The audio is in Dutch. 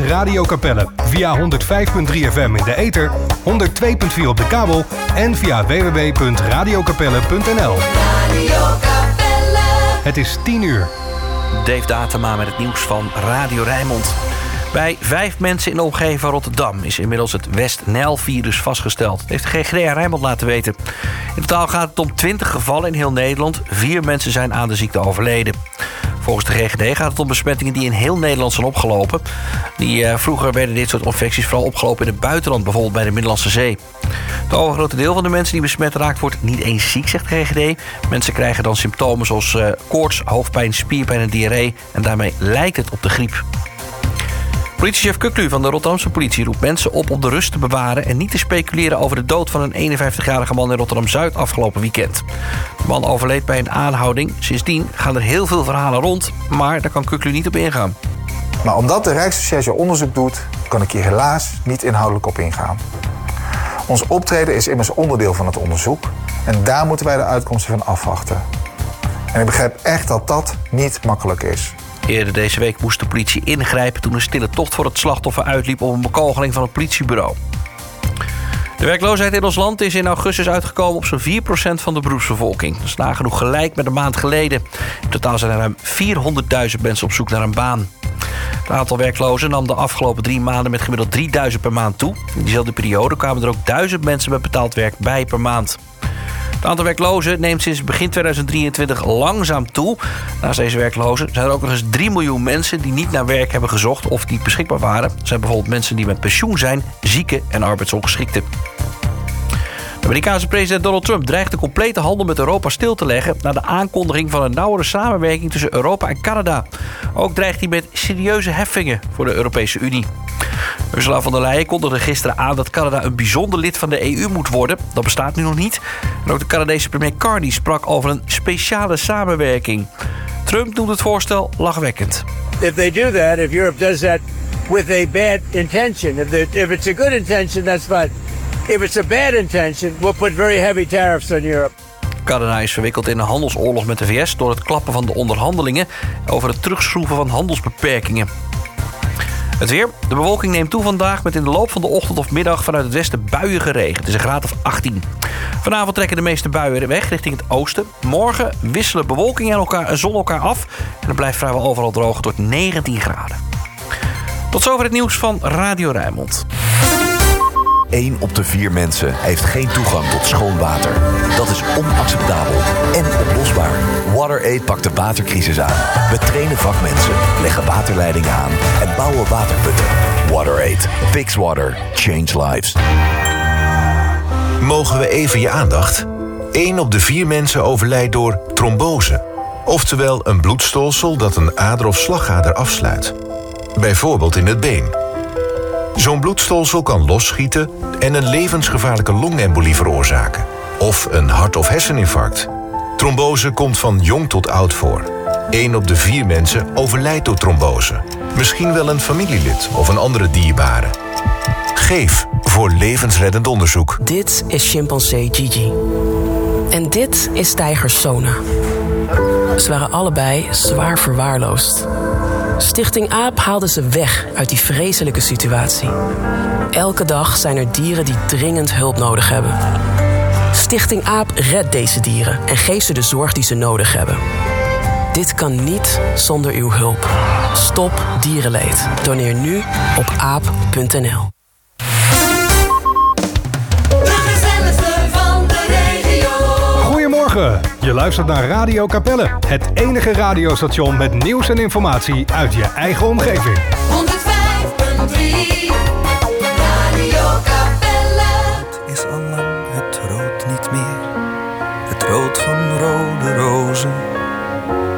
Radio Capelle. Via 105.3 FM in de ether, 102.4 op de kabel en via www.radiocapelle.nl. Radio Capelle. Het is 10 uur. Dave Datema met het nieuws van Radio Rijnmond. Bij 5 mensen in de omgeving van Rotterdam is inmiddels het West-Nijl-virus vastgesteld. Dat heeft de GGD aan Rijnmond laten weten. In totaal gaat het om 20 gevallen in heel Nederland. 4 mensen zijn aan de ziekte overleden. Volgens de GGD gaat het om besmettingen die in heel Nederland zijn opgelopen. Vroeger werden dit soort infecties vooral opgelopen in het buitenland, bijvoorbeeld bij de Middellandse Zee. Het overgrote deel van de mensen die besmet raakt wordt niet eens ziek, zegt de GGD. Mensen krijgen dan symptomen zoals koorts, hoofdpijn, spierpijn en diarree. En daarmee lijkt het op de griep. Politiechef Kuklu van de Rotterdamse politie roept mensen op om de rust te bewaren en niet te speculeren over de dood van een 51-jarige man in Rotterdam-Zuid afgelopen weekend. De man overleed bij een aanhouding. Sindsdien gaan er heel veel verhalen rond, maar daar kan Kuklu niet op ingaan. Maar omdat de Rijksrecherche onderzoek doet, kan ik hier helaas niet inhoudelijk op ingaan. Ons optreden is immers onderdeel van het onderzoek en daar moeten wij de uitkomsten van afwachten. En ik begrijp echt dat dat niet makkelijk is. Eerder deze week moest de politie ingrijpen toen een stille tocht voor het slachtoffer uitliep op een bekogeling van het politiebureau. De werkloosheid in ons land is in augustus uitgekomen op zo'n 4% van de beroepsbevolking. Dat is nagenoeg gelijk met een maand geleden. In totaal zijn er ruim 400.000 mensen op zoek naar een baan. Het aantal werklozen nam de afgelopen 3 maanden met gemiddeld 3000 per maand toe. In diezelfde periode kwamen er ook 1000 mensen met betaald werk bij per maand. Het aantal werklozen neemt sinds begin 2023 langzaam toe. Naast deze werklozen zijn er ook nog eens 3 miljoen mensen die niet naar werk hebben gezocht of die beschikbaar waren. Dat zijn bijvoorbeeld mensen die met pensioen zijn, zieken en arbeidsongeschikten. De Amerikaanse president Donald Trump dreigt de complete handel met Europa stil te leggen na de aankondiging van een nauwere samenwerking tussen Europa en Canada. Ook dreigt hij met serieuze heffingen voor de Europese Unie. Ursula von der Leyen kondigde gisteren aan dat Canada een bijzonder lid van de EU moet worden. Dat bestaat nu nog niet. En ook de Canadese premier Carney sprak over een speciale samenwerking. Trump noemt het voorstel lachwekkend. If they do that, if Europe does that with a bad intention, if it's a good intention, that's fine. If it's a bad intention, we'll put very heavy tariffs on Europe. Canada is verwikkeld in een handelsoorlog met de VS door het klappen van de onderhandelingen over het terugschroeven van handelsbeperkingen. Het weer. De bewolking neemt toe vandaag met in de loop van de ochtend of middag vanuit het westen buien geregen. Het is een graad of 18. Vanavond trekken de meeste buien weg richting het oosten. Morgen wisselen bewolking en zon elkaar af. En het blijft vrijwel overal droog tot 19 graden. Tot zover het nieuws van Radio Rijnmond. 1 op de 4 mensen heeft geen toegang tot schoon water. Dat is onacceptabel en oplosbaar. WaterAid pakt de watercrisis aan. We trainen vakmensen, leggen waterleidingen aan en bouwen waterputten. WaterAid. Fix water. Change lives. Mogen we even je aandacht? 1 op de 4 mensen overlijdt door trombose. Oftewel een bloedstolsel dat een ader of slagader afsluit. Bijvoorbeeld in het been. Zo'n bloedstolsel kan losschieten en een levensgevaarlijke longembolie veroorzaken. Of een hart- of herseninfarct. Trombose komt van jong tot oud voor. 1 op de 4 mensen overlijdt door trombose. Misschien wel een familielid of een andere dierbare. Geef voor levensreddend onderzoek. Dit is chimpansee Gigi. En dit is tijger Sona. Ze waren allebei zwaar verwaarloosd. Stichting AAP haalde ze weg uit die vreselijke situatie. Elke dag zijn er dieren die dringend hulp nodig hebben. Stichting AAP redt deze dieren en geeft ze de zorg die ze nodig hebben. Dit kan niet zonder uw hulp. Stop dierenleed. Doneer nu op aap.nl. Goedemorgen, je luistert naar Radio Capelle. Het enige radiostation met nieuws en informatie uit je eigen omgeving. 105.3